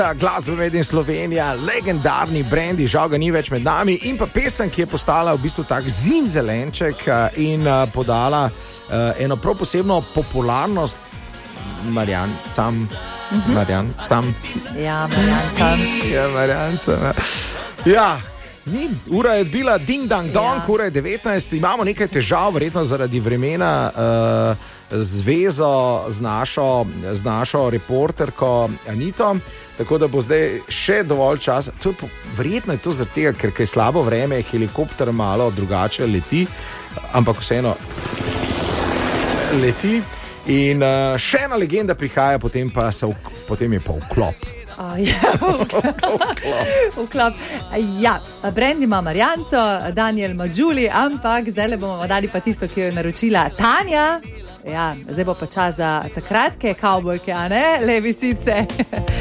Glasba Made in Slovenija, legendarni brendi, žal ga ni več med nami, in pa pesem, ki je postala v bistvu tak zimzelenček in podala eno prav posebno popularnost Marjancam. Ja, Marjancam. Ja, ura je bila ding dang dong, ura je 19, imamo nekaj težav, verjetno zaradi vremena, zvezo z našo reporterko Anito, tako da bo zdaj še dovolj časa. Verjetno je to zaradi tega, ker je slabo vreme, helikopter malo drugače leti, ampak vseeno leti. In še ena legenda prihaja, potem je pa vklop. Vklop. Ja, brand ima Marjanco, Daniel Mađuli, ampak zdaj le bomo dali pa tisto, ki jo je naročila Tanja. Ja, zdaj bo pa čas za takratke kavbojke, a ne? Levi sice.